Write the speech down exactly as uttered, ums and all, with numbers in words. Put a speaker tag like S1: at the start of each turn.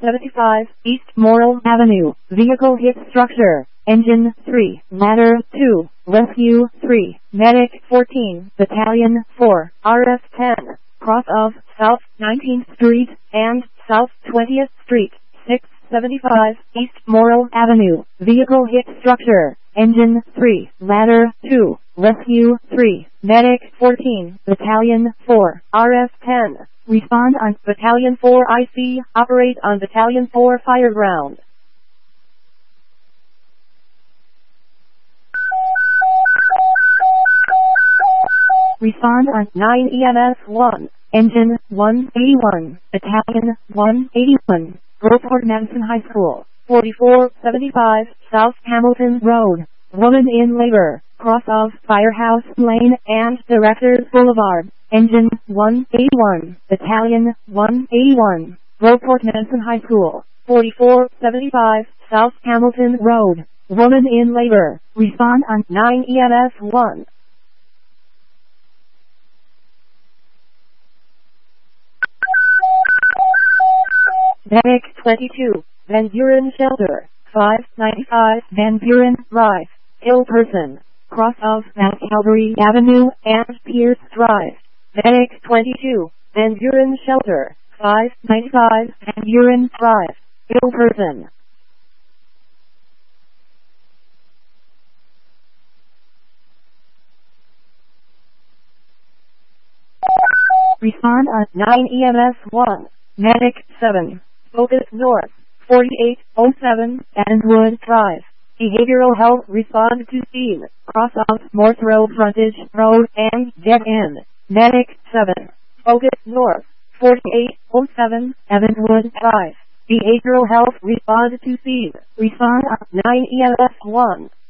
S1: seventy-five, East Morrill Avenue, vehicle hit structure, engine three, ladder two, rescue three, medic fourteen, battalion four, R F ten, cross of South nineteenth Street and South twentieth Street, six seventy-five, East Morrill Avenue, vehicle hit structure, engine three, ladder two, rescue three, medic fourteen, battalion four, R F ten. Respond on Battalion four I C, operate on Battalion four Fireground. Respond on nine E M S one, Engine one eighty-one, Battalion one eighty-one, Gulfport Madison High School, forty-four seventy-five, South Hamilton Road, woman in labor, cross of Firehouse Lane and Directors Boulevard. Engine one eighty-one, Battalion one eighty-one, Gulfport Madison High School, forty-four seventy-five, South Hamilton Road, woman in labor. Respond on nine E M S one. Medic twenty-two, Van Buren Shelter, five ninety-five Van Buren Drive, ill person, cross of Mount Calvary Avenue and Pierce Drive. Medic twenty-two, Van Buren Shelter, five ninety-five Van Buren Drive, ill person. Respond on nine E M S one. Medic seven, focus north, forty-eight oh seven Adamswood Drive. Behavioral health, respond to scene, cross out Morse Road frontage road and dead end. Medic seven, focus north, forty-eight oh seven Evanswood Drive. Behavioral health, respond to scene. Respond on nine E M S one.